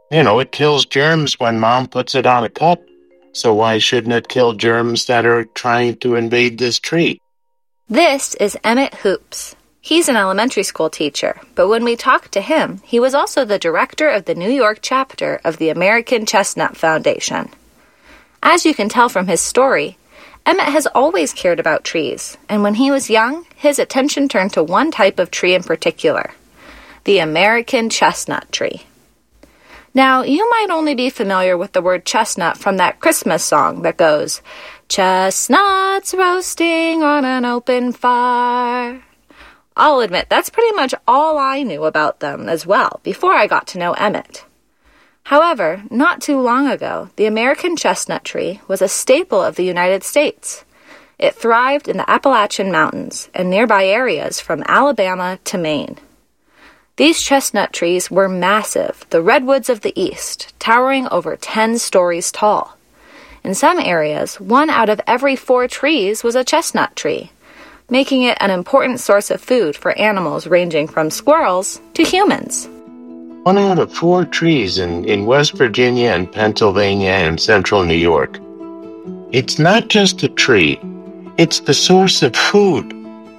It kills germs when Mom puts it on a cup. So why shouldn't it kill germs that are trying to invade this tree? This is Emmett Hoops. He's an elementary school teacher, but when we talked to him, he was also the director of the New York chapter of the American Chestnut Foundation. As you can tell from his story, Emmett has always cared about trees, and when he was young, his attention turned to one type of tree in particular, the American chestnut tree. Now, you might only be familiar with the word chestnut from that Christmas song that goes, "Chestnuts roasting on an open fire." I'll admit that's pretty much all I knew about them as well before I got to know Emmett. However, not too long ago, the American chestnut tree was a staple of the United States. It thrived in the Appalachian Mountains and nearby areas from Alabama to Maine. These chestnut trees were massive, the redwoods of the East, towering over 10 stories tall. In some areas, 1 out of every 4 trees was a chestnut tree, making it an important source of food for animals ranging from squirrels to humans. 1 out of 4 trees in West Virginia and Pennsylvania and central New York. It's not just a tree, it's the source of food.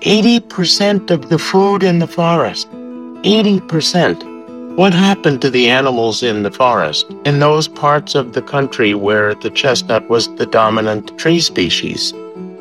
80% of the food in the forest. 80%. What happened to the animals in the forest, in those parts of the country where the chestnut was the dominant tree species?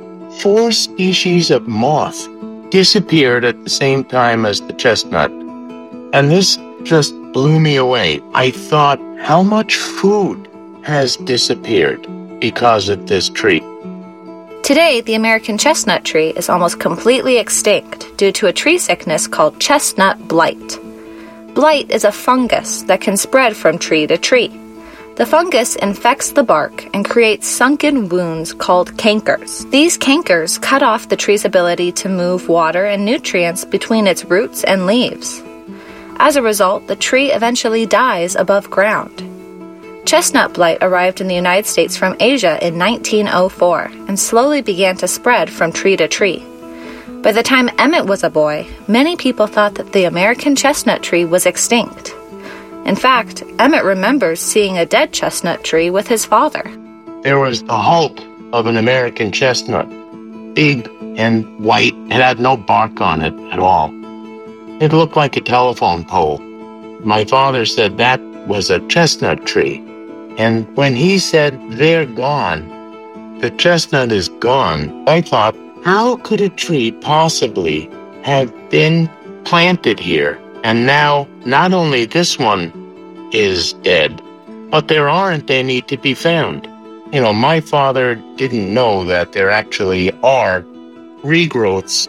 4 species of moth disappeared at the same time as the chestnut. And this just blew me away. I thought, how much food has disappeared because of this tree? Today, the American chestnut tree is almost completely extinct due to a tree sickness called chestnut blight. Blight is a fungus that can spread from tree to tree. The fungus infects the bark and creates sunken wounds called cankers. These cankers cut off the tree's ability to move water and nutrients between its roots and leaves. As a result, the tree eventually dies above ground. Chestnut blight arrived in the United States from Asia in 1904 and slowly began to spread from tree to tree. By the time Emmett was a boy, many people thought that the American chestnut tree was extinct. In fact, Emmett remembers seeing a dead chestnut tree with his father. There was the hulk of an American chestnut, big and white. It had no bark on it at all. It looked like a telephone pole. My father said that was a chestnut tree. And when he said, "They're gone, the chestnut is gone," I thought, how could a tree possibly have been planted here? And now, not only this one is dead, but there aren't any to be found. My father didn't know that there actually are regrowths.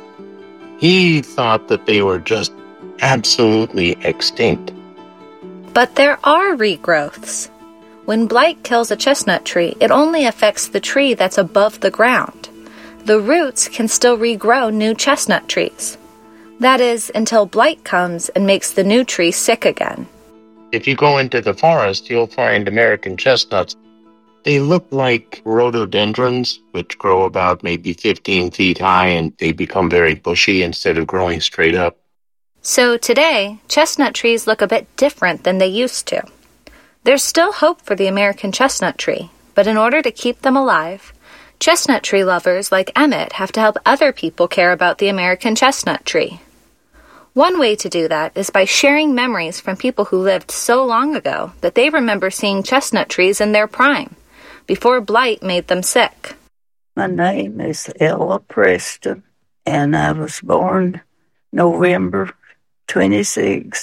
He thought that they were just absolutely extinct. But there are regrowths. When blight kills a chestnut tree, it only affects the tree that's above the ground. The roots can still regrow new chestnut trees. That is, until blight comes and makes the new tree sick again. If you go into the forest, you'll find American chestnuts. They look like rhododendrons, which grow about maybe 15 feet high, and they become very bushy instead of growing straight up. So today, chestnut trees look a bit different than they used to. There's still hope for the American chestnut tree, but in order to keep them alive, chestnut tree lovers like Emmett have to help other people care about the American chestnut tree. One way to do that is by sharing memories from people who lived so long ago that they remember seeing chestnut trees in their prime, before blight made them sick. My name is Ella Preston, and I was born November 26,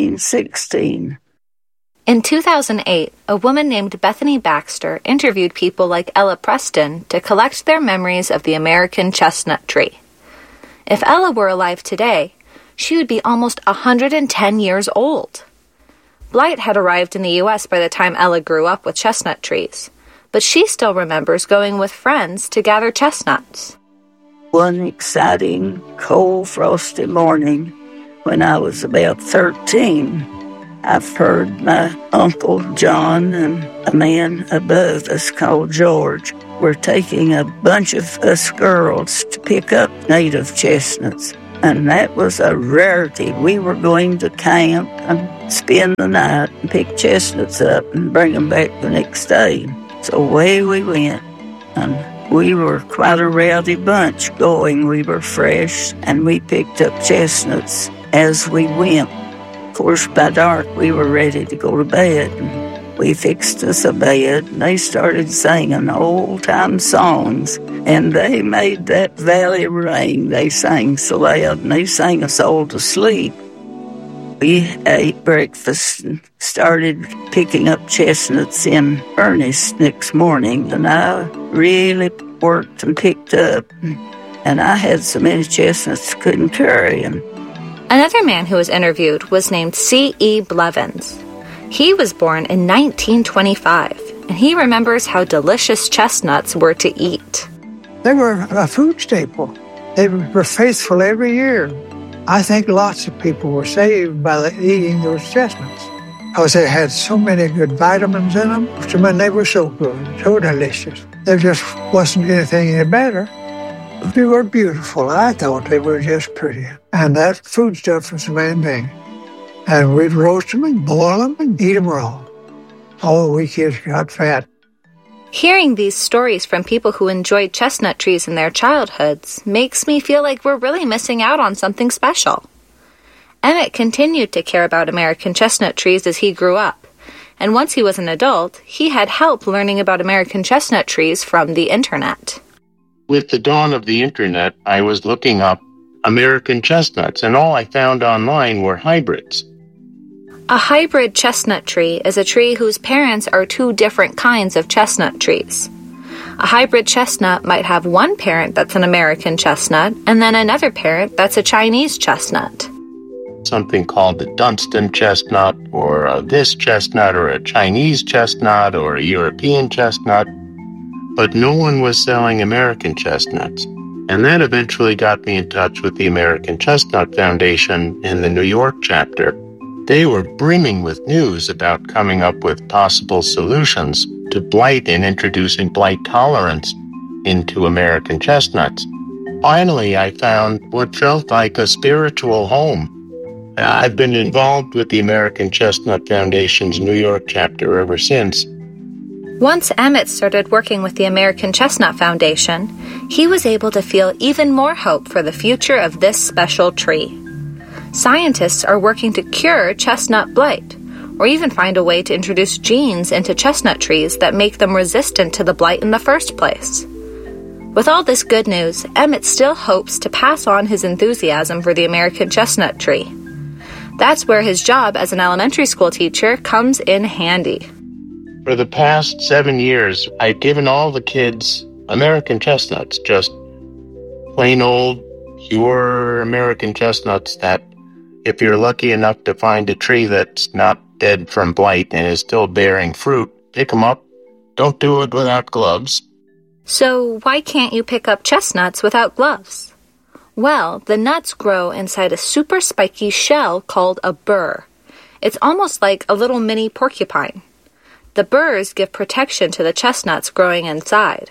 1916. In 2008, a woman named Bethany Baxter interviewed people like Ella Preston to collect their memories of the American chestnut tree. If Ella were alive today, she would be almost 110 years old. Blight had arrived in the U.S. by the time Ella grew up with chestnut trees, but she still remembers going with friends to gather chestnuts. One exciting, cold, frosty morning when I was about 13, I've heard my Uncle John and a man above us called George were taking a bunch of us girls to pick up native chestnuts. and that was a rarity. We were going to camp and spend the night and pick chestnuts up and bring them back the next day. So away we went, and we were quite a rowdy bunch going. We were fresh, and we picked up chestnuts as we went. Of course, by dark, we were ready to go to bed. We fixed us a bed, and they started singing old-time songs, and they made that valley ring. They sang so loud, and they sang us all to sleep. We ate breakfast and started picking up chestnuts in earnest next morning, and I really worked and picked up, and I had so many chestnuts I couldn't carry them. Another man who was interviewed was named C.E. Blevins. He was born in 1925, and he remembers how delicious chestnuts were to eat. They were a food staple. They were faithful every year. I think lots of people were saved by eating those chestnuts because they had so many good vitamins in them. I mean, they were so good, so delicious. There just wasn't anything any better. They were beautiful. I thought they were just pretty. And that food stuff was the main thing. And we'd roast them and boil them and eat them raw. Oh, we kids got fat. Hearing these stories from people who enjoyed chestnut trees in their childhoods makes me feel like we're really missing out on something special. Emmett continued to care about American chestnut trees as he grew up. And once he was an adult, he had help learning about American chestnut trees from the internet. With the dawn of the internet, I was looking up American chestnuts, and all I found online were hybrids. A hybrid chestnut tree is a tree whose parents are two different kinds of chestnut trees. A hybrid chestnut might have one parent that's an American chestnut, and then another parent that's a Chinese chestnut. Something called the Dunstan chestnut, or this chestnut, or a Chinese chestnut, or a European chestnut. But no one was selling American chestnuts. And that eventually got me in touch with the American Chestnut Foundation in the New York chapter. They were brimming with news about coming up with possible solutions to blight and introducing blight tolerance into American chestnuts. Finally, I found what felt like a spiritual home. I've been involved with the American Chestnut Foundation's New York chapter ever since. Once Emmett started working with the American Chestnut Foundation, he was able to feel even more hope for the future of this special tree. Scientists are working to cure chestnut blight, or even find a way to introduce genes into chestnut trees that make them resistant to the blight in the first place. With all this good news, Emmett still hopes to pass on his enthusiasm for the American chestnut tree. That's where his job as an elementary school teacher comes in handy. For the past 7 years, I've given all the kids American chestnuts, just plain old, pure American chestnuts that, if you're lucky enough to find a tree that's not dead from blight and is still bearing fruit, pick them up. Don't do it without gloves. So why can't you pick up chestnuts without gloves? Well, the nuts grow inside a super spiky shell called a burr. It's almost like a little mini porcupine. The burrs give protection to the chestnuts growing inside.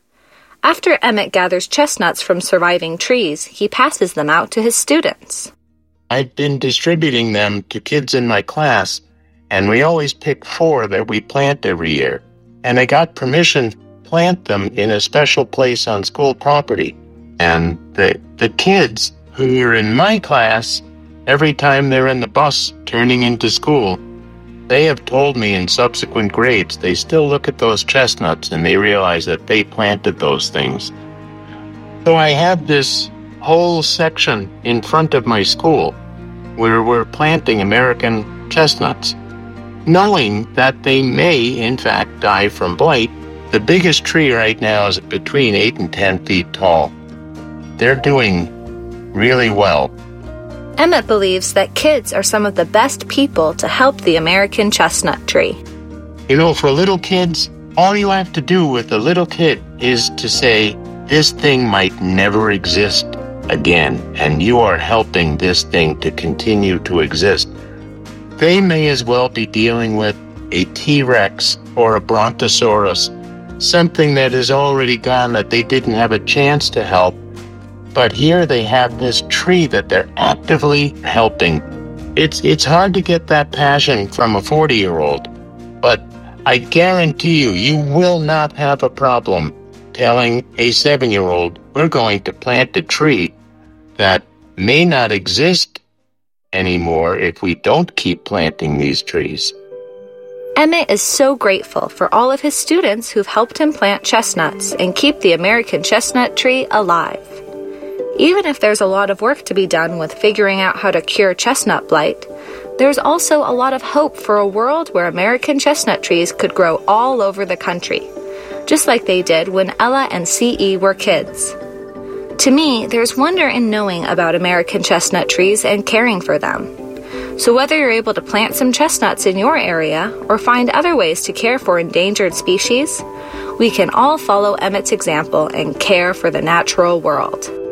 After Emmett gathers chestnuts from surviving trees, he passes them out to his students. I've been distributing them to kids in my class, and we always pick 4 that we plant every year. And I got permission to plant them in a special place on school property. And the kids who are in my class, every time they're in the bus turning into school, they have told me in subsequent grades they still look at those chestnuts and they realize that they planted those things. So I have this whole section in front of my school where we're planting American chestnuts, knowing that they may, in fact, die from blight. The biggest tree right now is between 8 and 10 feet tall. They're doing really well. Emmett believes that kids are some of the best people to help the American chestnut tree. You know, for little kids, all you have to do with a little kid is to say, this thing might never exist again, and you are helping this thing to continue to exist. They may as well be dealing with a T-Rex or a Brontosaurus, something that is already gone that they didn't have a chance to help, But here they have this tree that they're actively helping. It's hard to get that passion from a 40-year-old, but I guarantee you, you will not have a problem telling a 7-year-old, we're going to plant a tree that may not exist anymore if we don't keep planting these trees. Emmett is so grateful for all of his students who've helped him plant chestnuts and keep the American chestnut tree alive. Even if there's a lot of work to be done with figuring out how to cure chestnut blight, there's also a lot of hope for a world where American chestnut trees could grow all over the country, just like they did when Ella and C.E. were kids. To me, there's wonder in knowing about American chestnut trees and caring for them. So whether you're able to plant some chestnuts in your area or find other ways to care for endangered species, we can all follow Emmett's example and care for the natural world.